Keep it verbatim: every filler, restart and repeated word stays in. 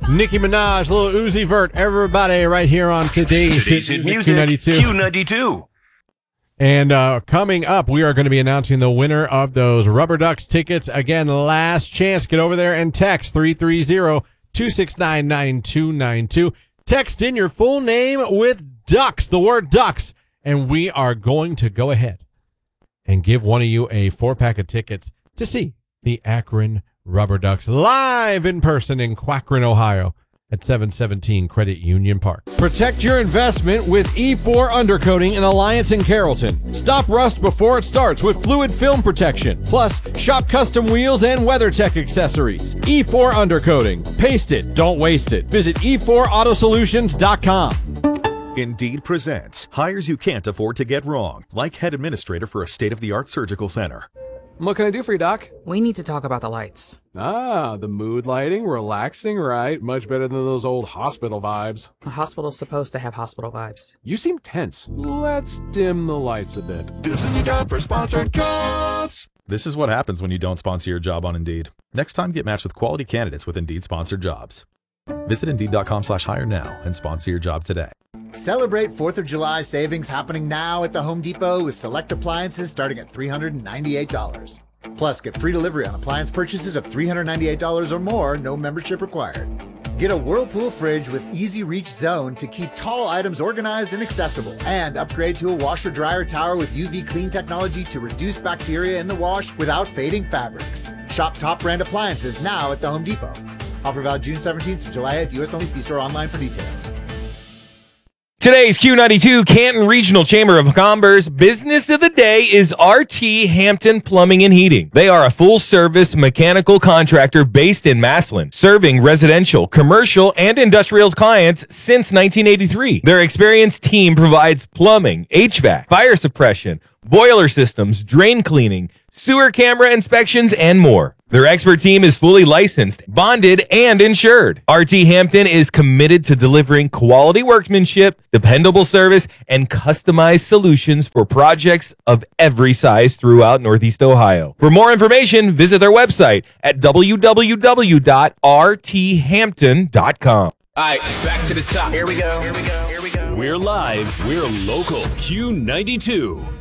Nicki Minaj, little Uzi Vert, everybody right here on today's, today's hit music, Q ninety-two. Q ninety-two. And uh, coming up, we are going to be announcing the winner of those Rubber Ducks tickets. Again, last chance. Get over there and text three three zero, two six nine, nine two nine two. Text in your full name with Ducks, the word Ducks, and we are going to go ahead and give one of you a four-pack of tickets to see the Akron Rubber Ducks live in person in Quackrin, Ohio at seven seventeen Credit Union Park. Protect your investment with E four Undercoating in Alliance and Carrollton. Stop rust before it starts with fluid film protection. Plus, shop custom wheels and WeatherTech accessories. E four Undercoating. Paste it, don't waste it. Visit e four auto solutions dot com. Indeed presents hires you can't afford to get wrong, like head administrator for a state-of-the-art surgical center. What can I do for you, Doc? We need to talk about the lights. Ah, the mood lighting, relaxing, right? Much better than those old hospital vibes. A hospital's supposed to have hospital vibes. You seem tense. Let's dim the lights a bit. This is your job for sponsored jobs. This is what happens when you don't sponsor your job on Indeed. Next time, get matched with quality candidates with Indeed sponsored jobs. Visit Indeed.com slash hire now and sponsor your job today. Celebrate fourth of July savings happening now at the Home Depot with select appliances starting at three hundred ninety-eight dollars. Plus, get free delivery on appliance purchases of three hundred ninety-eight dollars or more, no membership required. Get a Whirlpool fridge with Easy Reach Zone to keep tall items organized and accessible. And upgrade to a washer-dryer tower with U V clean technology to reduce bacteria in the wash without fading fabrics. Shop top brand appliances now at the Home Depot. Offer valid June seventeenth to July eighth, U S only. See store online for details. Today's Q ninety-two Canton Regional Chamber of Commerce business of the day is R T Hampton Plumbing and Heating. They are a full-service mechanical contractor based in Massillon, serving residential, commercial, and industrial clients since nineteen eighty-three. Their experienced team provides plumbing, H V A C, fire suppression, boiler systems, drain cleaning, sewer camera inspections, and more. Their expert team is fully licensed, bonded, and insured. R T Hampton is committed to delivering quality workmanship, dependable service, and customized solutions for projects of every size throughout Northeast Ohio. For more information, visit their website at w w w dot r t hampton dot com. All right, back to the top. Here we go. Here we go. Here we go. We're live. We're local. Q ninety-two.